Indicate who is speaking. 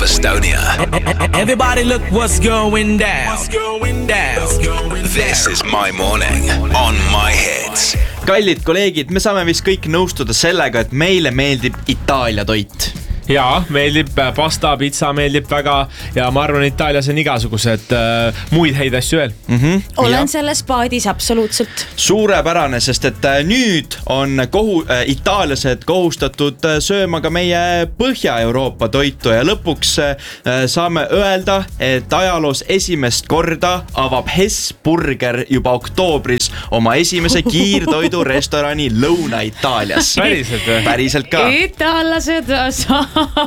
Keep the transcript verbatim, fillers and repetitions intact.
Speaker 1: Estonia.
Speaker 2: Everybody look what's going down. What's going down.
Speaker 1: This is my morning on my hits.
Speaker 3: Kallid kolleegid, me saame vist kõik nõustuda sellega, et meile meeldib Itaalia toit.
Speaker 4: Jaa, meeldib pasta, pizza meeldib väga ja ma arvan, Itaalias on igasugused äh, muid häid asju veel.
Speaker 3: Mm-hmm.
Speaker 5: Olen selles paadis absoluutselt.
Speaker 3: Suurepärane, sest et nüüd on kohu, äh, itaaliased kohustatud sööma ka meie Põhja-Euroopa toitu ja lõpuks äh, saame öelda, et ajaloos esimest korda avab Hesburger juba oktoobris oma esimese kiirtoidu restorani Lõuna-Itaalias.
Speaker 4: Päriselt või?
Speaker 3: Päriselt ka.
Speaker 5: Itaallased